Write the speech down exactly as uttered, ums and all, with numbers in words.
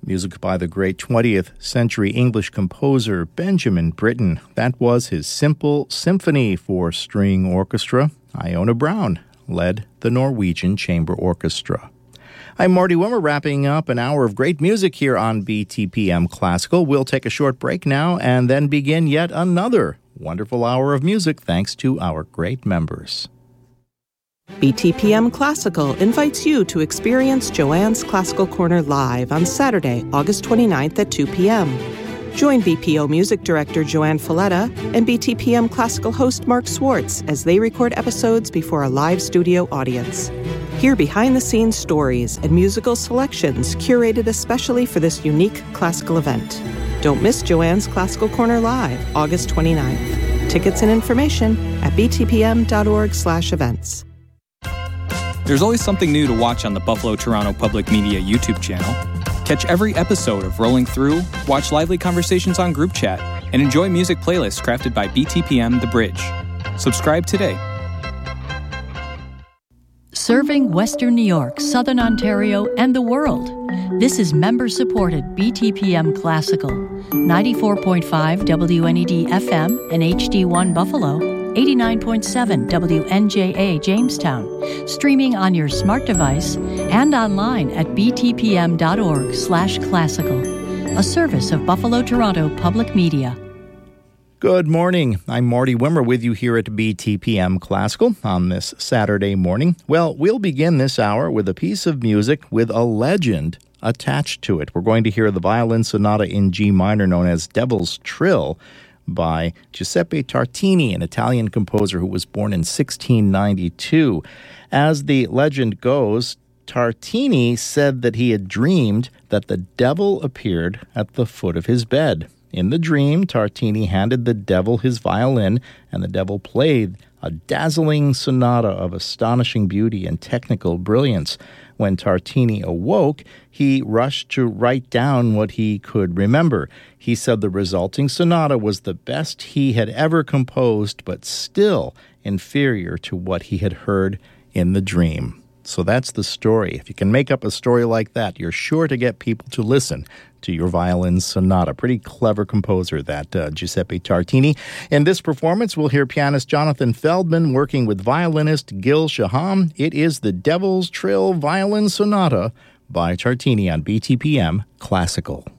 Music by the great twentieth century English composer Benjamin Britten. That was his Simple Symphony for String Orchestra. Iona Brown led the Norwegian Chamber Orchestra. I'm Marty Wimmer, wrapping up an hour of great music here on B T P M Classical. We'll take a short break now and then begin yet another wonderful hour of music thanks to our great members. B T P M Classical invites you to experience Joanne's Classical Corner live on Saturday, August twenty-ninth at two p.m. Join B P O Music Director Joanne Falletta and B T P M Classical host Mark Swartz as they record episodes before a live studio audience. Hear behind-the-scenes stories and musical selections curated especially for this unique classical event. Don't miss Joanne's Classical Corner live, August twenty-ninth. Tickets and information at b t p m dot org slash events. There's always something new to watch on the Buffalo Toronto Public Media YouTube channel. Catch every episode of Rolling Through, watch lively conversations on Group Chat, and enjoy music playlists crafted by B T P M The Bridge. Subscribe today. Serving Western New York, Southern Ontario, and the world. This is member-supported B T P M Classical, ninety-four point five W N E D F M and H D one Buffalo, eighty-nine point seven W N J A Jamestown, streaming on your smart device and online at b t p m dot org slash classical, a service of Buffalo Toronto Public Media. Good morning. I'm Marty Wimmer with you here at B T P M Classical on this Saturday morning. Well, we'll begin this hour with a piece of music with a legend attached to it. We're going to hear the violin sonata in G minor known as Devil's Trill by Giuseppe Tartini, an Italian composer who was born in sixteen ninety-two. As the legend goes, Tartini said that he had dreamed that the devil appeared at the foot of his bed. In the dream, Tartini handed the devil his violin, and the devil played a dazzling sonata of astonishing beauty and technical brilliance. When Tartini awoke, he rushed to write down what he could remember. He said the resulting sonata was the best he had ever composed, but still inferior to what he had heard in the dream. So that's the story. If you can make up a story like that, you're sure to get people to listen to your violin sonata. Pretty clever composer, that uh, Giuseppe Tartini. In this performance, we'll hear pianist Jonathan Feldman working with violinist Gil Shaham. It is the Devil's Trill Violin Sonata by Tartini on B T P M Classical.